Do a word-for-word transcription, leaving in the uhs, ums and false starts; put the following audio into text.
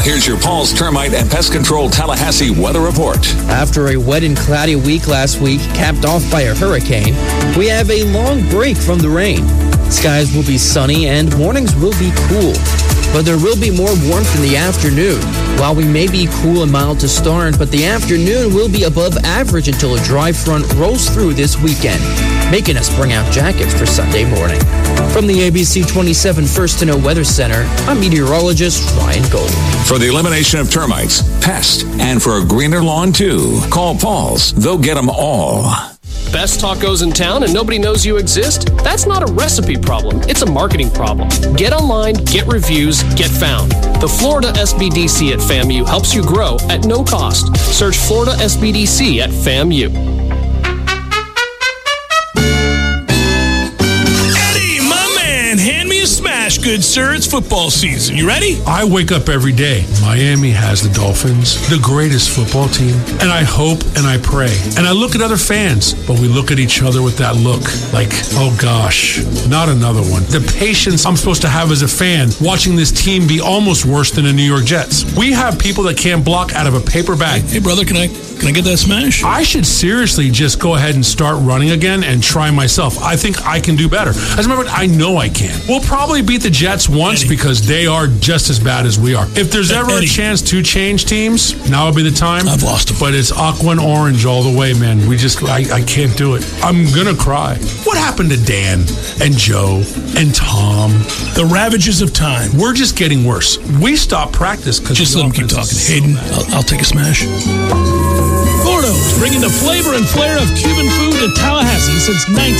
here's your Paul's Termite and Pest Control Tallahassee weather report. After a wet and cloudy week last week, capped off by a hurricane, we have a long break from the rain. Skies will be sunny and mornings will be cool, but there will be more warmth in the afternoon. While we may be cool and mild to start, but the afternoon will be above average until a dry front rolls through this weekend, making us bring out jackets for Sunday morning. From the A B C twenty-seven First to Know Weather Center, I'm meteorologist Ryan Gold. For the elimination of termites, pests, and for a greener lawn too, call Paul's. They'll get them all. Best tacos in town and nobody knows you exist? That's not a recipe problem. It's a marketing problem. Get online, get reviews, get found. The Florida S B D C at FAMU helps you grow at no cost. Search Florida S B D C at FAMU. Good, sir. It's football season. You ready? I wake up every day. Miami has the Dolphins, the greatest football team. And I hope and I pray. And I look at other fans, but we look at each other with that look like, oh gosh, not another one. The patience I'm supposed to have as a fan watching this team be almost worse than the New York Jets. We have people that can't block out of a paper bag. Hey, brother, can I can I get that smash? I should seriously just go ahead and start running again and try myself. I think I can do better. As a matter of fact, I know I can. We'll probably beat the Jets once Eddie. because they are just as bad as we are. If there's ever Eddie. a chance to change teams, now would be the time. I've lost them. But it's aqua and orange all the way, man. We just, I, I can't do it. I'm going to cry. What happened to Dan and Joe and Tom? The ravages of time. We're just getting worse. We stopped practice because Just let them keep talking. So Hayden, I'll, I'll take a smash. Gordo's, bringing the flavor and flair of Cuban food to Tallahassee since nineteen